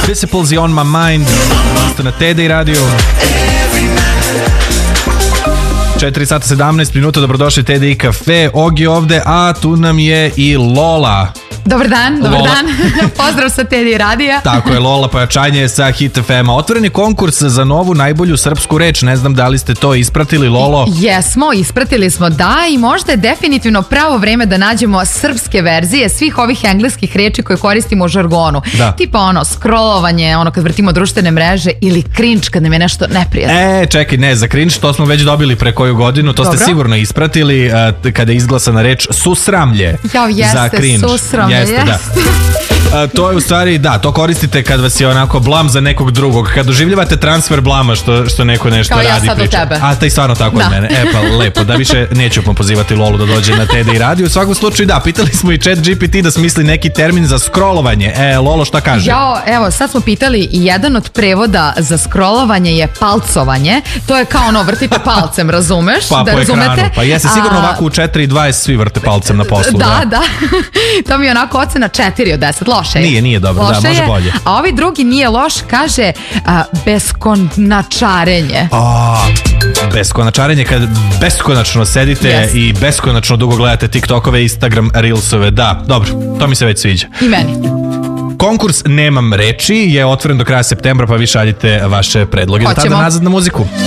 Disciples i On My Mind. Ste na TD Radio. 4 sata 17 minuta, dobrodošli TDI Cafe. Ogi ovde, a tu nam je i Lola. Dobar dan. Pozdrav sa TD Radija. Tako je, Lola, pojačanje sa Hit FM-a. Otvoren je konkurs za novu najbolju srpsku reč. Ne znam da li ste to ispratili, Lolo? Jesmo, ispratili smo, da, i možda je definitivno pravo vreme da nađemo srpske verzije svih ovih engleskih reči koje koristimo u žargonu. Da. Tipa scrollovanje, kad vrtimo društvene mreže, ili cringe kad nam je nešto neprijatno. Čekaj, ne, za cringe to smo već dobili pre koju godinu, to Dobro. Ste sigurno ispratili kada je izglasana reč susramlje. Jeste, za cringe. susramlje. Jeste. Da. To je u stvari, da, to koristite kad vas je onako blam za nekog drugog, kad doživljavate transfer blama što neko nešto kao radi. Kao ja sad priča. od tebe. A taj stvarno tako od mene. Pa lepo, da više neću pozivati Lolu da dođe na TD Radio. U svakom slučaju, da, pitali smo i ChatGPT da smisli neki termin za scrollovanje. Lolo, šta kaže? Evo, sad smo pitali i jedan od prevoda za scrollovanje je palcovanje. To je kao vrtite palcem, razumeš? Pa da po razumete? ekranu. Pa jesi sigurno ovako u 4:20 svi vrte palcem na poslu. Da. To mi je onako ocena 4 od 10. Loše je. Nije dobro, Loše da, može je. bolje. A ovi drugi nije loš, kaže beskonačarenje. Beskonačarenje, kad beskonačno sedite i beskonačno dugo gledate TikTokove, Instagram, Reelsove. Da, dobro, to mi se već sviđa. I meni. Konkurs Nemam reči je otvoren do kraja septembra, pa vi šaljite vaše predloge. Hoćemo. Tada nazad na muziku.